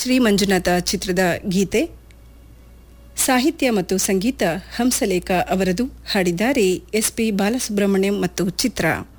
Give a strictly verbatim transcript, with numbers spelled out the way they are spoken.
ಶ್ರೀ ಮಂಜುನಾಥ ಚಿತ್ರದ ಗೀತೆ. ಸಾಹಿತ್ಯ ಮತ್ತು ಸಂಗೀತ ಹಂಸಲೇಖ ಅವರದು. ಹಾಡಿದ್ದಾರೆ ಎಸ್ ಪಿ ಬಾಲಸುಬ್ರಹ್ಮಣ್ಯಂ ಮತ್ತು ಚಿತ್ರ.